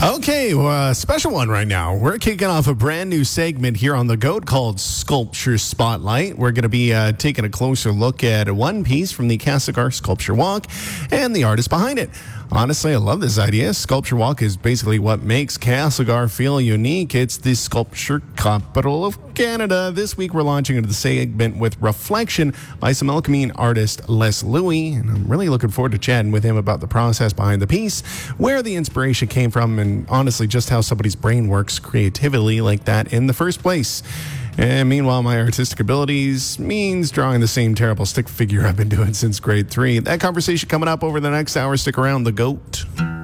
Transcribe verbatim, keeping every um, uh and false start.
Okay, well, a special one right now. We're kicking off a brand new segment here on The GOAT called Sculpture Spotlight. We're going to be uh, taking a closer look at one piece from the Castlegar Sculpture Walk and the artist behind it. Honestly, I love this idea. Sculpture Walk is basically what makes Castlegar feel unique. It's the sculpture capital of Canada. This week, we're launching into the segment with Reflection by Similkameen artist Les Louis. And I'm really looking forward to chatting with him about the process behind the piece, where the inspiration came from, and honestly, just how somebody's brain works creatively like that in the first place. And meanwhile, my artistic abilities means drawing the same terrible stick figure I've been doing since grade three. That conversation coming up over the next hour. Stick around. The GOAT.